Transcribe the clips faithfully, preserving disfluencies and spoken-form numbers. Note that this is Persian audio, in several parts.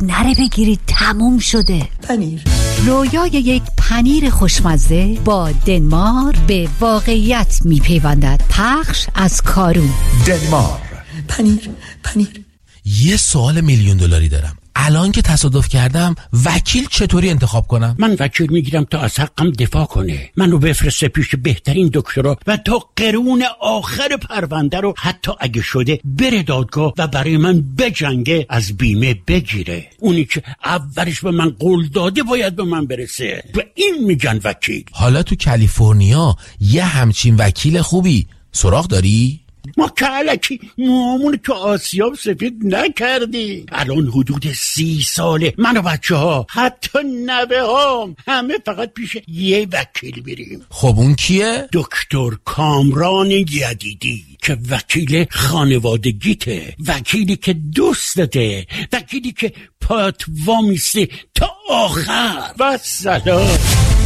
نره بگیرید، تموم شده. پنیر. رویای یک پنیر خوشمزه با دنمار به واقعیت میپیوندد. پخش از کارون. دنمار. پنیر پنیر. یه سوال میلیون دلاری دارم. الان که تصادف کردم وکیل چطوری انتخاب کنم؟ من وکیل میگیرم تا از حقم دفاع کنه، منو بفرسته پیش بهترین دکترا و تا قرون آخر پرونده رو حتی اگه شده بره دادگاه و برای من بجنگه، از بیمه بگیره. اونی که اولش به من قول داده باید به من برسه. و این میگن وکیل. حالا تو کالیفرنیا یه همچین وکیل خوبی سراغ داری؟ ما که علکی موامون تو آسیاب سفید نکردی. الان حدود سی ساله من و بچه ها حتی نوه هام همه فقط پیش یه وکیل میریم. خب اون کیه؟ دکتر کامران یدیدی که وکیل خانوادگیته، وکیلی که دوستته، وکیلی که پات وامیسته تا آخر. و سلام.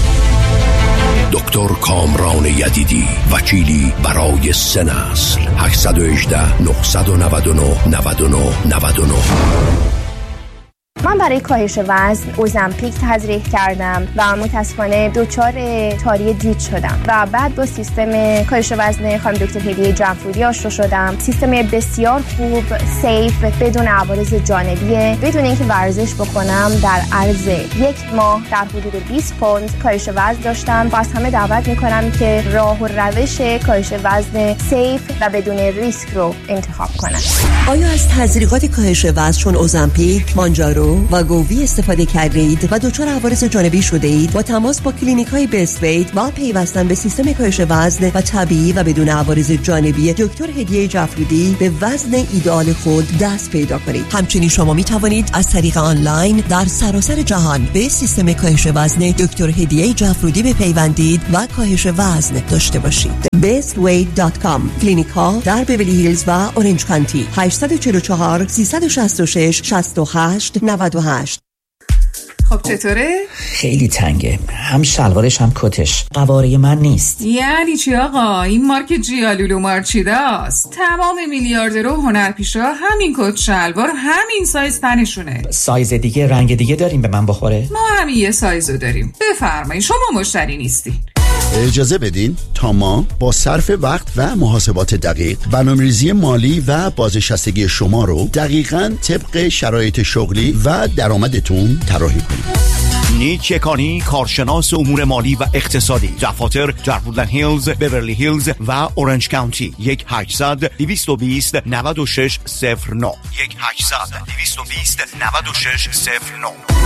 دکتر کامران یدیدی، وکیلی برای سه نسل. هشت یک هشت نه نه نه نه نه نه نه. من برای کاهش وزن اوزمپیک تزریق کردم و متاسفانه دچار تاری دید شدم و بعد با سیستم کاهش وزن خانم دکتر هدیه جعفرودی آشنا شدم. سیستم بسیار خوب، سیف، بدون عوارض جانبیه، بدون اینکه ورزش بکنم. در عرض یک ماه در حدود بیست پوند کاهش وزن داشتم و از همه دعوت میکنم که راه و روش کاهش وزن سیف و بدون ریسک رو انتخاب کنم. آیا از تزریقات کاهش وزن چون اوزمپیک، مانجارو و گووی استفاده کردید و دچار عوارض جانبی شده اید؟ با تماس با کلینیک های بیست ویت و پیوستن به سیستم کاهش وزن و طبیعی و بدون عوارض جانبی دکتر هدیه جعفرودی به وزن ایدئال خود دست پیدا کنید. همچنین شما می توانید از طریق آنلاین در سراسر جهان به سیستم کاهش وزن دکتر هدیه جعفرودی بپیوندید و کاهش وزن داشته باشید. بیست ویت دات کام. کلینیک ها در بیولی هیلز و اورنج کانتی. هشت چهار چهار سه شش شش شش هشت نه هشت. خب چطوره؟ خیلی تنگه، هم شلوارش هم کتش قواره من نیست. یعنی چی آقا؟ این مارک جیالولو مارچیداست. تمام میلیاردرها و هنرپیشا همین کت شلوار همین سایز تنشونه. سایز دیگه، رنگ دیگه داریم به من بخوره؟ ما همین یه سایزو داریم. بفرمایید، شما مشتری نیستین. اجازه بدین تا ما با صرف وقت و محاسبات دقیق برنامه‌ریزی مالی و بازنشستگی شما رو دقیقاً طبق شرایط شغلی و درآمدتون طراحی کنیم. نیک یکانی، کارشناس امور مالی و اقتصادی. دفاتر در وودلند هیلز، بیورلی هیلز و اورنج کانتی. یک هشتصد دویست و بیست نود و شش صفر نه. یک هشتصد دویست و بیست نود و شش صفر نه.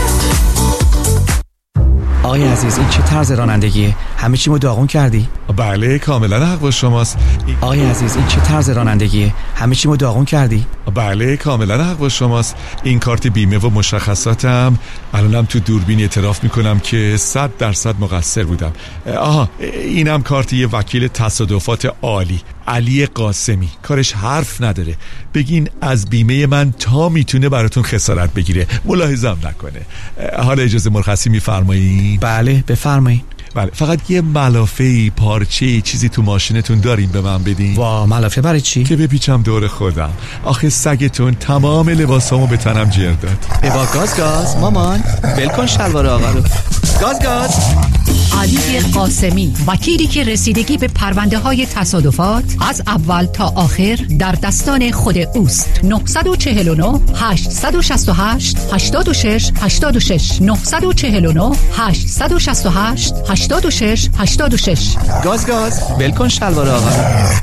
آقای عزیز، این چه طرز رانندگیه؟ همه چیمو داغون کردی؟ بله، کاملا حق با شماست. آقای عزیز، این چه طرز رانندگیه؟ همه چیمو داغون کردی؟ بله، کاملا حق با شماست. این کارت بیمه و مشخصاتم. الانم تو دوربین اعتراف میکنم که صد درصد مقصر بودم. آها، اینم کارت یه وکیل تصادفات عالی، علی قاسمی. کارش حرف نداره. بگین از بیمه من تا میتونه براتون خسارت بگیره، ملاحظه‌ام نکنه. حالا اجازه مرخصی میفرمایید؟ بله بفرمایید. بله، فقط یه ملافه‌ای، پارچه‌ای، چیزی تو ماشینتون دارین به من بدین؟ وا، ملافه برای چی؟ که بپیچم دور خودم. آخه سگتون تمام لباسامو به تنم جر داد. بابا گاز گاز مامان، ولکن شلوار آقا رو. گاز گاز. علی قاسمی، وکیلی که رسیدگی به پرونده های تصادفات از اول تا آخر در دستان خود اوست. نه چهار نه هشت شش هشت هشت شش هشت شش نه چهار نه هشت شش هشت هشت شش هشت شش. گاز گاز، ولکن شلوار آقا رو.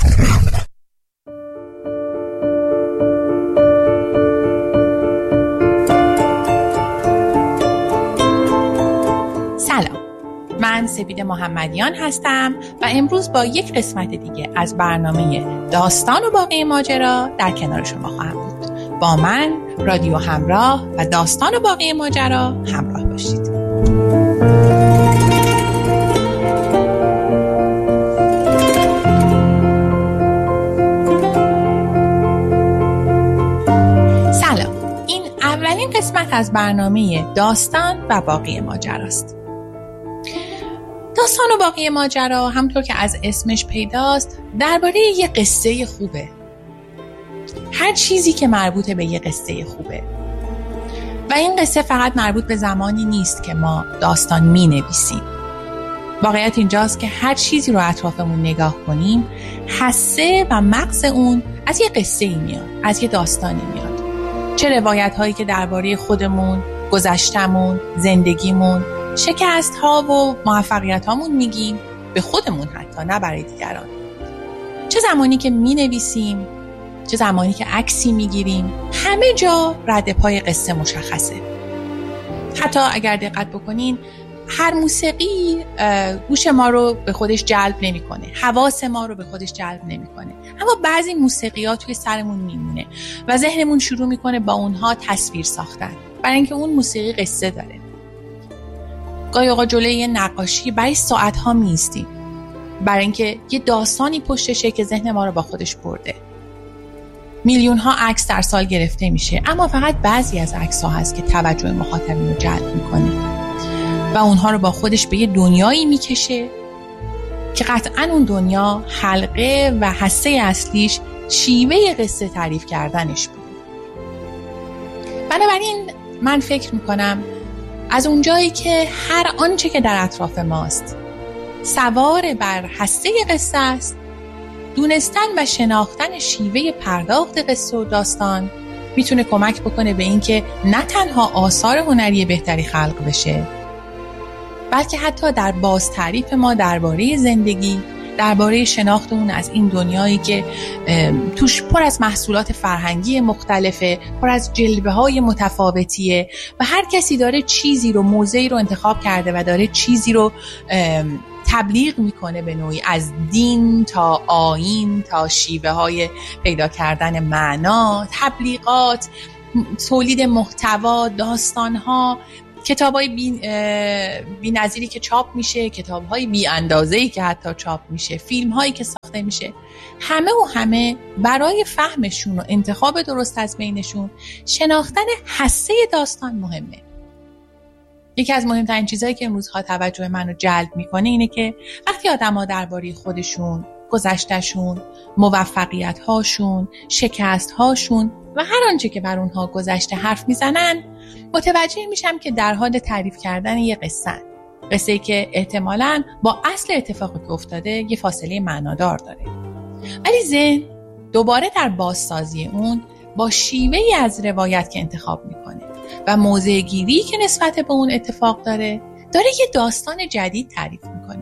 من سپید محمدیان هستم و امروز با یک قسمت دیگه از برنامه داستان و باقی ماجرا در کنار شما خواهم بود. با من رادیو همراه و داستان و باقی ماجرا همراه باشید. سلام، این اولین قسمت از برنامه داستان و باقی ماجراست. داستان و باقی ماجرا همطور که از اسمش پیداست درباره یه قصه خوبه. هر چیزی که مربوط به یه قصه خوبه. و این قصه فقط مربوط به زمانی نیست که ما داستان می نویسیم. واقعیت اینجاست که هر چیزی رو اطرافمون نگاه کنیم، حسه و مغز اون از یه قصه ای میاد، از یه داستانی میاد. چه روایت هایی که درباره خودمون، گذشتمون، زندگیمون، شکست ها و موفقیت هامون میگیم، به خودمون حتی، نه برای دیگران. چه زمانی که می نویسیم، چه زمانی که عکسی میگیریم، همه جا رد پای قصه مشخصه. حتی اگر دقت بکنین، هر موسیقی گوش ما رو به خودش جلب نمیکنه، حواس ما رو به خودش جلب نمیکنه، اما بعضی موسیقیات توی سرمون میمونه و ذهنمون شروع میکنه با اونها تصویر ساختن، برای اینکه اون موسیقی قصه داره. گاهی اوقات جلوی یه نقاشی برای ساعت‌ها میایستیم، برای اینکه یه داستانی پشتشه که ذهن ما رو با خودش برده. میلیون ها عکس در سال گرفته میشه، اما فقط بعضی از عکس ها هست که توجه مخاطبین رو جلب میکنه و اونها رو با خودش به یه دنیایی میکشه که قطعاً اون دنیا حلقه و حسه اصلیش شیوه قصه تعریف کردنش بود. بنابراین من فکر میکنم از اونجایی که هر آنچه که در اطراف ماست سوار بر حسه قصه است، دونستن و شناختن شیوه پرداخت قصه و داستان میتونه کمک بکنه به اینکه نه تنها آثار هنری بهتری خلق بشه، بلکه حتی در باز تعریف ما درباره زندگی، درباره شناخت اون از این دنیایی که توش پر از محصولات فرهنگی مختلفه، پر از جلوه‌های متفاوتیه و هر کسی داره چیزی رو، موضعی رو انتخاب کرده و داره چیزی رو تبلیغ میکنه به نوعی، از دین تا آیین تا شیوه های پیدا کردن معنا، تبلیغات، تولید محتوا، داستان ها، کتاب های بی, بی نظیری که چاپ میشه، کتاب های بی اندازه‌ای که حتی چاپ میشه، فیلم هایی که ساخته میشه، همه و همه برای فهمشون و انتخاب درست از بینشون شناختن حسه داستان مهمه. یکی از مهمترین چیزهایی که امروزها توجه منو جلب میکنه اینه که وقتی آدم‌ها درباره خودشون، گذشتهشون، موفقیت‌هاشون، شکست‌هاشون و هر آنچه که بر اونها گذشته حرف میزنن، متوجه میشم که در حال تعریف کردن یه قصه، قصه‌ای که احتمالاً با اصل اتفاقی که افتاده یه فاصله معنادار داره. ولی ذهن دوباره در بازسازی اون با شیوهی از روایت که انتخاب میکنه و موضع گیری که نسبت به اون اتفاق داره، داره یه داستان جدید تعریف میکنه.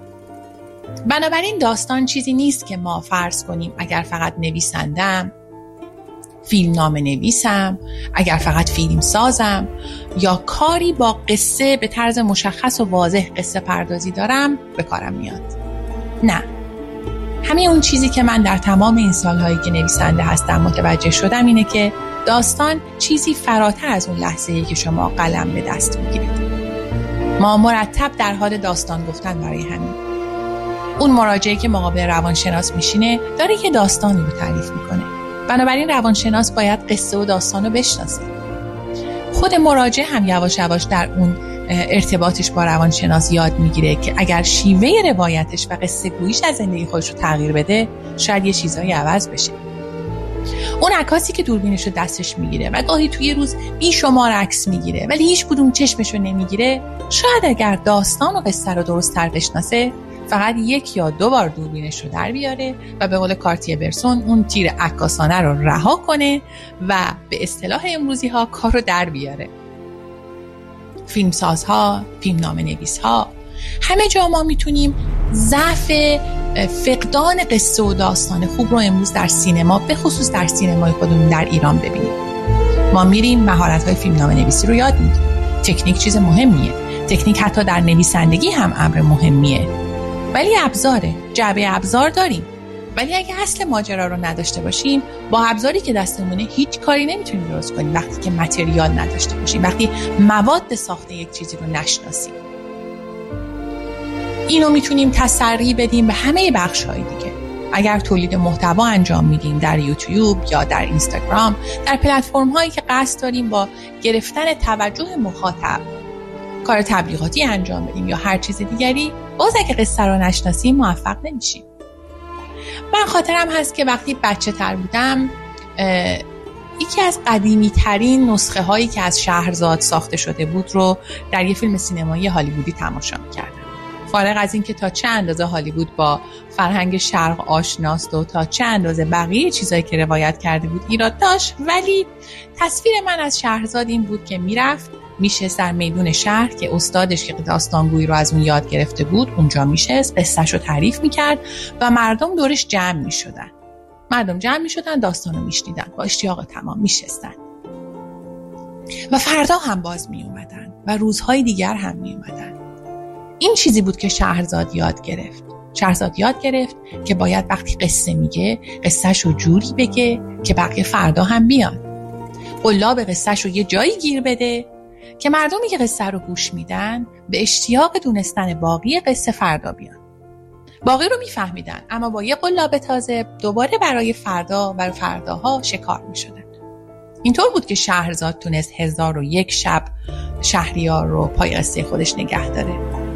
بنابراین داستان چیزی نیست که ما فرض کنیم اگر فقط نویسندم، فیلم نامه نویسم، اگر فقط فیلم سازم یا کاری با قصه به طرز مشخص و واضح قصه پردازی دارم به کارم میاد. نه، همین اون چیزی که من در تمام این سالهایی که نویسنده هستم متوجه شدم اینه که داستان چیزی فراتر از اون لحظه‌ای که شما قلم به دست میگیرید. ما مرتب در حال داستان گفتن برای همین. اون مراجعی که مقابل روانشناس میشینه داره یه داستانی رو تعریف میکنه. بنابراین روانشناس باید قصه و داستان رو بشناسه. خود مراجع هم یواش یواش در اون ارتباطش با روانشناس یاد میگیره که اگر شیوه روایتش و قصه گوییش از زندگی خودش رو تغییر بده، شاید یه چیزایی عوض بشه. اون عکاسی که دوربینش رو دستش میگیره و گاهی توی روز بیشمار عکس میگیره ولی هیچ کدوم چشمش رو نمیگیره، شاید اگر داستان و قصه رو درست تر بشناسه فقط یک یا دو بار دوربینش رو در بیاره و به قول کارتیه برسون اون تیر عکاسانه رو رها کنه و به اصطلاح امروزی ها کار رو در بیاره. فیلمسازها، فیلمنامه نویسها، همه جا ما میتونیم ضعف فقدان قصه و داستان خوب رو امروز در سینما، به خصوص در سینمای خودمون در ایران ببینیم. ما میریم مهارت‌های فیلمنامه نویسی رو یاد میگیریم. تکنیک چیز مهمیه. تکنیک حتی در نویسندگی هم امر مهمیه. ولی ابزاره، جعبه ابزار داریم. ولی اگه اصل ماجرا رو نداشته باشیم، با ابزاری که دستمونه هیچ کاری نمیتونیم درست کنیم. وقتی که متریال نداشته باشیم، وقتی مواد ساخت یک چیزی رو نشناسیم، اینو میتونیم تسری بدیم به همه بخش‌های دیگه. اگر تولید محتوا انجام میدیم در یوتیوب یا در اینستاگرام، در پلتفرم‌هایی که قصد داریم با گرفتن توجه مخاطب کار تبلیغاتی انجام بدیم یا هر چیز دیگری، باز اگه قصه رو نشناسیم موفق نمیشیم. من خاطرم هست که وقتی بچه تر بودم یکی از قدیمی ترین نسخه هایی که از شهرزاد ساخته شده بود رو در یه فیلم سینمایی هالیوودی تماشا می‌کردم. فارغ از این که تا چه اندازه هالیوود با فرهنگ شرق آشناست و تا چه اندازه بقیه چیزایی که روایت کرده بود ایراد داشت، ولی تصویر من از شهرزاد این بود که میرفت میشست در میدون شهر که استادش که داستانگویی رو از اون یاد گرفته بود اونجا میشست، قصه‌شو تعریف میکرد و مردم دورش جمع میشدن. مردم جمع میشدن، داستانو میشنیدن، با اشتیاق تمام میشستن. و فردا هم باز میومدن و روزهای دیگر هم میومدن. این چیزی بود که شهرزاد یاد گرفت. شهرزاد یاد گرفت که باید وقتی قصه میگه قصه‌شو جوری بگه که بقیه فردا هم بیان. قلاب قصه‌شو یه جایی گیر بده که مردمی که قصه رو گوش میدن به اشتیاق دونستن باقی قصه فردا بیان. باقی رو میفهمیدن اما با یه قلاب تازه دوباره برای فردا و فرداها شکار میشدن. اینطور بود که شهرزاد تونست هزار و یک شب شهریار رو پای قصه خودش نگه داره.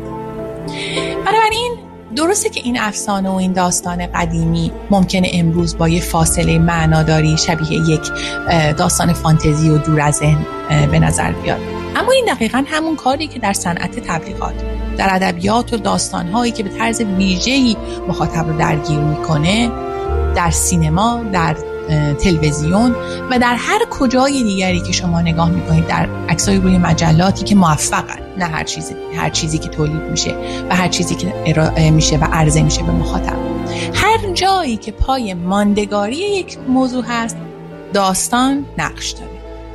بنابراین درسته که این افسانه و این داستان قدیمی ممکنه امروز با یه فاصله معناداری شبیه یک داستان فانتزی و دور از ذهن به نظر بیاد، اما این دقیقاً همون کاری که در صنعت تبلیغات، در ادبیات و داستان‌هایی که به طرز ویژه‌ای مخاطب رو درگیر میکنه، در سینما، در تلویزیون و در هر کجای دیگری که شما نگاه میکنید، در عکسای روی مجلاتی که موفقن، نه هر چیزی هر چیزی که تولید میشه و هر چیزی که ارائه میشه و عرضه میشه به مخاطب، هر جایی که پای ماندگاری یک موضوع هست داستان نقش داره.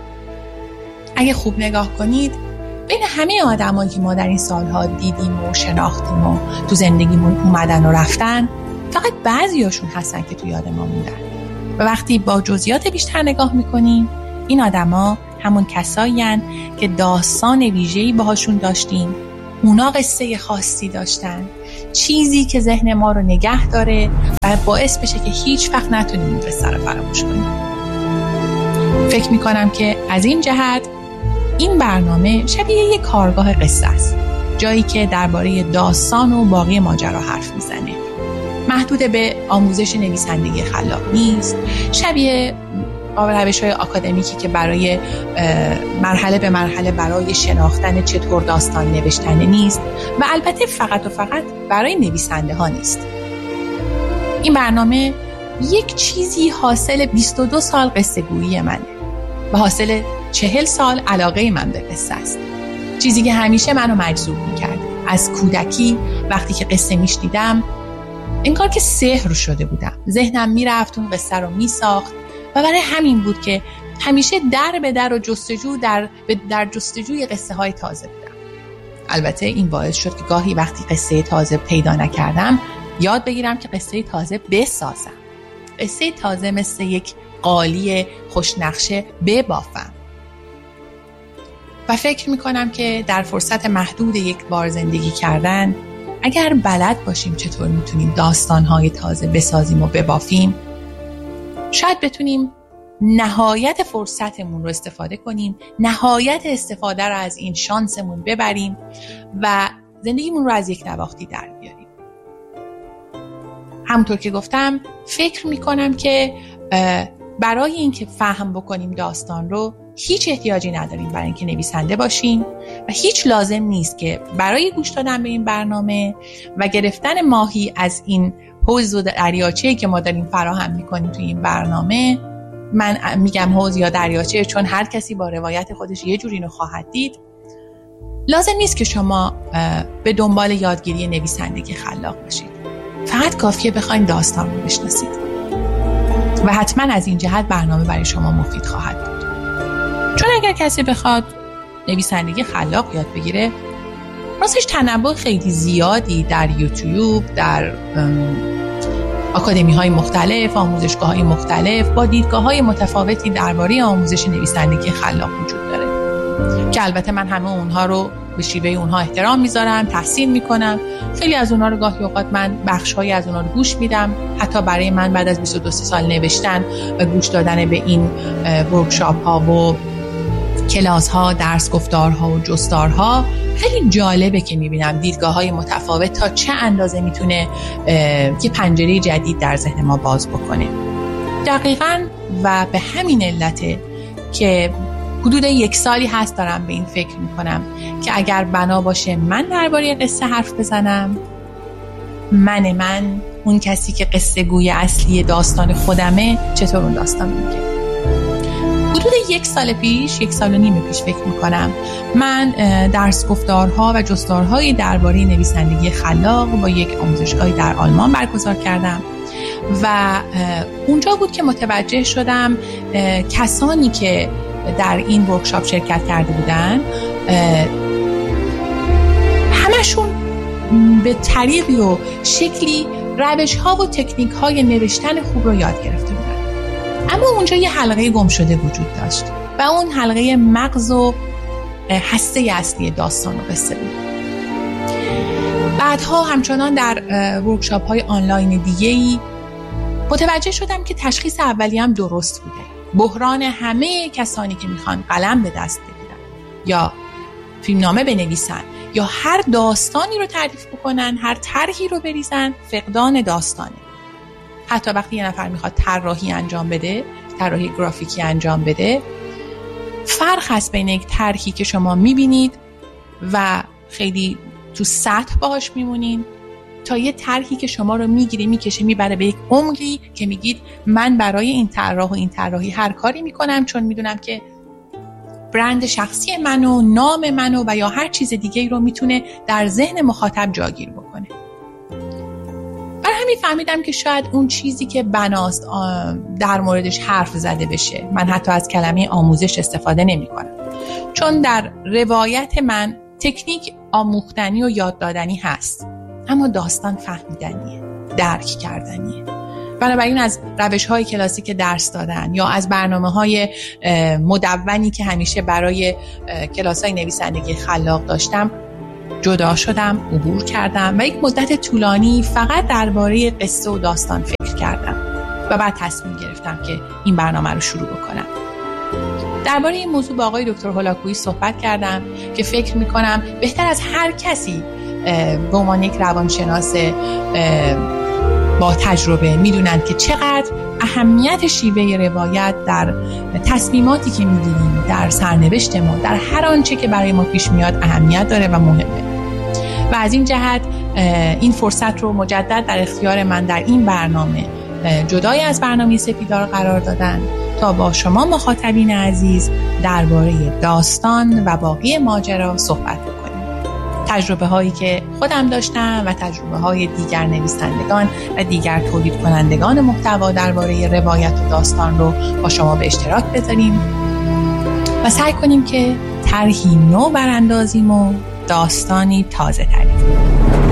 اگه خوب نگاه کنید بین همه آدمایی که ما در این سالها دیدیم و شناختیم و تو زندگیمون اومدن و رفتن، فقط بعضیاشون هستن که تو یاد ما موندن. و وقتی با جزئیات بیشتر نگاه میکنیم، این آدما همون کسایی هستن که داستان ویژه‌ای باهاشون داشتیم، اونا قصه خاصی داشتن، چیزی که ذهن ما رو نگه داره و باعث بشه که هیچ وقت نتونیم اون قصه رو فراموش کنیم. فکر میکنم که از این جهت این برنامه شبیه یک کارگاه قصه است، جایی که درباره داستان و باقی ماجرا حرف میزنه. محدود به آموزش نویسندگی خلاق نیست، شبیه روش‌های آکادمیکی که برای مرحله به مرحله برای شناختن چطور داستان نوشتن نیست و البته فقط و فقط برای نویسنده ها نیست. این برنامه یک چیزی حاصل بیست و دو سال قصه گویی منه و حاصل چهل سال علاقه من به قصه است. چیزی که همیشه منو مجذوب می‌کرد. از کودکی وقتی که قصه میشنیدم انگار که سحر شده بودم. ذهنم میرفت اون قصه رو میساخت و برای همین بود که همیشه در به در و جستجو در در جستجوی قصه های تازه بودم. البته این باعث شد که گاهی وقتی قصه تازه پیدا نکردم یاد بگیرم که قصه تازه بسازم. قصه تازه مثل یک قالی خوشنقشه ببافم. و فکر میکنم که در فرصت محدود یک بار زندگی کردن، اگر بلد باشیم چطور میتونیم داستانهای تازه بسازیم و ببافیم، شاید بتونیم نهایت فرصتمون رو استفاده کنیم، نهایت استفاده رو از این شانسمون ببریم و زندگیمون رو از یک نواختی در بیاریم. همونطور که گفتم فکر میکنم که برای اینکه فهم بکنیم داستان رو هیچ احتیاجی نداریم برای اینکه نویسنده باشیم و هیچ لازم نیست که برای گوش دادن به این برنامه و گرفتن ماهی از این حوض و دریاچه‌ای که ما داریم فراهم میکنیم توی این برنامه، من میگم حوض یا دریاچه چون هر کسی با روایت خودش یه جوری اینو خواهد دید، لازم نیست که شما به دنبال یادگیری نویسندگی خلاق باشید. فقط کافیه بخواید داستان رو بشناسید و حتما از این جهت برنامه برای شما مفید خواهد بود. چون اگر کسی بخواد نویسندگی خلاق یاد بگیره، راستش تنوع خیلی زیادی در یوتیوب، در آکادمی های مختلف، آموزشگاه های مختلف با دیدگاه های متفاوتی درباره آموزش نویسندگی خلاق وجود داره که البته من همه اونها رو به شیوه اونها احترام میذارم، تحسین میکنم. خیلی از اونها رو گاهی اوقات من بخش‌هایی از اونها رو گوش میدم. حتی برای من بعد از بیست و دو سال نوشتن و گوش دادن به این ورکشاپ ها و کلاس ها، درس گفتارها و جستارها خیلی جالبه که میبینم دیدگاه های متفاوت تا چه اندازه میتونه یه پنجره جدید در ذهن ما باز بکنه. دقیقاً و به همین علته که حدود یک سالی هست دارم به این فکر میکنم که اگر بنا باشه من درباره قصه حرف بزنم، من من اون کسی که قصه گوی اصلی داستان خودمه چطور اون داستان میگه. حدود یک سال پیش، یک سال و نیم پیش فکر میکنم، من درس گفتارها و جستارهایی درباره نویسندگی خلاق با یک آموزشگاهی در آلمان برگزار کردم و اونجا بود که متوجه شدم کسانی که در این ورکشاپ شرکت کرده بودن همشون به طریقی و شکلی روش‌ها و تکنیک‌های نوشتن خوب رو یاد گرفته بودن. اما اونجا یه حلقه گم شده وجود داشت و اون حلقه مغز و هسته اصلی داستان و قصه بود. بعدها همچنان در ورکشاپ‌های آنلاین دیگه‌ای متوجه شدم که تشخیص اولی هم درست بوده. بحران همه کسانی که میخوان قلم به دست بگیرن یا فیلمنامه بنویسن یا هر داستانی رو تعریف بکنن، هر طرحی رو بریزن، فقدان داستانه. حتی وقتی یه نفر میخواد طراحی انجام بده، طراحی گرافیکی انجام بده، فرق هست بین یک طرحی که شما میبینید و خیلی تو سطح باهاش میمونین تا یه طرحی که شما رو میگیره میکشه میبره به یک عمقی که میگید من برای این طراح و این طراحی هر کاری میکنم چون میدونم که برند شخصی منو، نام منو و یا هر چیز دیگه رو میتونه در ذهن مخاطب جاگیر بکنه. برای همین فهمیدم که شاید اون چیزی که بناست در موردش حرف زده بشه. من حتی از کلمه آموزش استفاده نمی کنم چون در روایت من تکنیک آموختنی و یاد دادنی هست، اما داستان فهمیدنیه، درک کردنیه. بنابراین از روش‌های کلاسیک درس دادن یا از برنامه‌های مدونی که همیشه برای کلاس‌های نویسندگی خلاق داشتم جدا شدم، عبور کردم و یک مدت طولانی فقط درباره قصه و داستان فکر کردم و بعد تصمیم گرفتم که این برنامه رو شروع بکنم. درباره این موضوع با آقای دکتر هولاکویی صحبت کردم که فکر می‌کنم بهتر از هر کسی به عنوان یک روانشناس با تجربه میدونند که چقدر اهمیت شیوه روایت در تصمیماتی که میگیریم، در سرنوشت ما، در هر آنچه که برای ما پیش میاد اهمیت داره و مهمه. و از این جهت این فرصت رو مجدد در اختیار من در این برنامه جدای از برنامه سپیدار قرار دادن تا با شما مخاطبین عزیز درباره داستان و باقی ماجرا صحبت کنیم. تجربه هایی که خودم داشتم و تجربه های دیگر نویسندگان و دیگر تولید کنندگان محتوا درباره روایت و داستان رو با شما به اشتراک بذاریم و سعی کنیم که طرحی نو براندازیم و داستانی تازه تعریف کنیم.